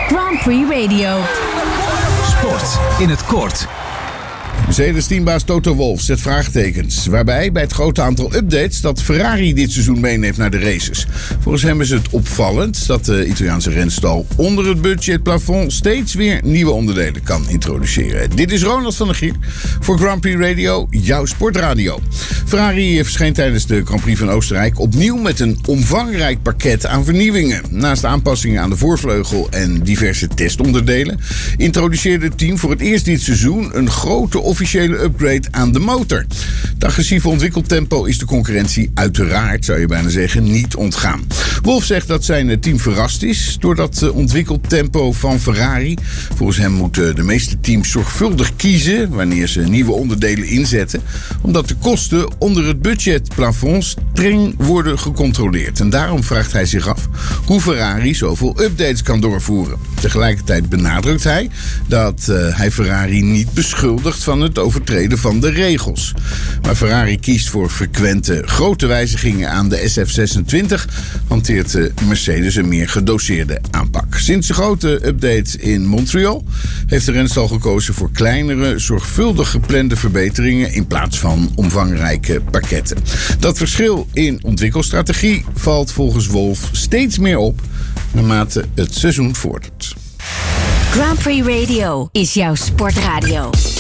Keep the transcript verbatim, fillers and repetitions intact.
Grand Prix Radio. Sport in het kort. Mercedes-teambaas Toto Wolff zet vraagtekens. Waarbij bij het grote aantal updates dat Ferrari dit seizoen meeneemt naar de races. Volgens hem is het opvallend dat de Italiaanse renstal onder het budgetplafond steeds weer nieuwe onderdelen kan introduceren. Dit is Ronald van der Gier voor Grand Prix Radio, jouw sportradio. Ferrari verscheen tijdens de Grand Prix van Oostenrijk opnieuw met een omvangrijk pakket aan vernieuwingen. Naast aanpassingen aan de voorvleugel en diverse testonderdelen introduceerde het team voor het eerst dit seizoen een grote officiële upgrade aan de motor. Het agressieve ontwikkeltempo is de concurrentie uiteraard, zou je bijna zeggen, niet ontgaan. Wolff zegt dat zijn team verrast is door dat ontwikkeltempo van Ferrari. Volgens hem moeten de meeste teams zorgvuldig kiezen wanneer ze nieuwe onderdelen inzetten, omdat de kosten onder het budgetplafond streng worden gecontroleerd. En daarom vraagt hij zich af hoe Ferrari zoveel updates kan doorvoeren. Tegelijkertijd benadrukt hij dat uh, hij Ferrari niet beschuldigt van het overtreden van de regels. Maar Ferrari kiest voor frequente grote wijzigingen aan de S F zesentwintig, hanteert de Mercedes een meer gedoseerde aanpak. Sinds de grote updates in Montreal heeft de renstal gekozen voor kleinere, zorgvuldig geplande verbeteringen in plaats van omvangrijke pakketten. Dat verschil in ontwikkelstrategie valt volgens Wolff steeds meer op naarmate het seizoen vordert. Grand Prix Radio is jouw sportradio.